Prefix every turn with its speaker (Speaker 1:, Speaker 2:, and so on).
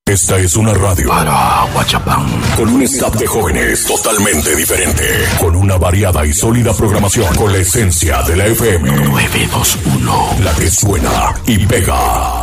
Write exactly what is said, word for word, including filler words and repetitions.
Speaker 1: Esta es una radio
Speaker 2: para Guachapán,
Speaker 1: con un staff de jóvenes totalmente diferente, con una variada y sólida programación, con la esencia de la F M
Speaker 2: nueve dos uno,
Speaker 1: la que suena y pega.